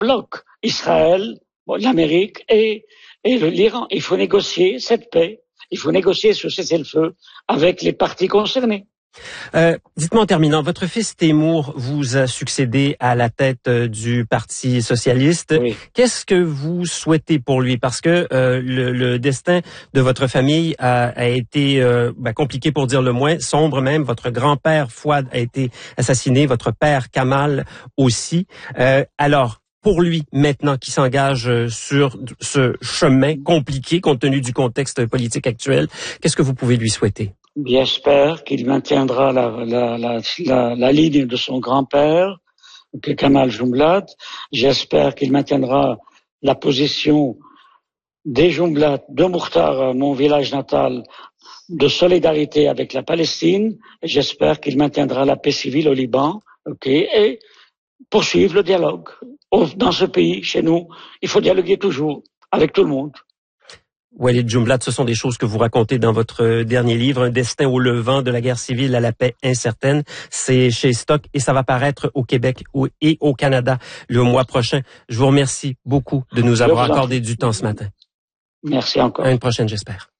bloc, Israël, l'Amérique et l'Iran. Il faut négocier cette paix, il faut négocier ce cessez-le-feu avec les parties concernées. Dites-moi en terminant, votre fils Temmour vous a succédé à la tête du Parti socialiste. Oui. Qu'est-ce que vous souhaitez pour lui? Parce que le destin de votre famille a été compliqué pour dire le moins, sombre même. Votre grand-père Fouad a été assassiné, votre père Kamal aussi. Alors, pour lui, maintenant, qui s'engage sur ce chemin compliqué compte tenu du contexte politique actuel, qu'est-ce que vous pouvez lui souhaiter? J'espère qu'il maintiendra la ligne de son grand-père, Kamal Jumblat. J'espère qu'il maintiendra la position des Jumblat, de Mukhtar, mon village natal, de solidarité avec la Palestine. J'espère qu'il maintiendra la paix civile au Liban, et poursuivre le dialogue. Dans ce pays, chez nous, il faut dialoguer toujours avec tout le monde. Walid Jumblat, ce sont des choses que vous racontez dans votre dernier livre, Un destin au levant, de la guerre civile à la paix incertaine. C'est chez Stock et ça va paraître au Québec et au Canada le mois prochain. Je vous remercie beaucoup de nous avoir accordé du temps ce matin. Merci encore. À une prochaine, j'espère.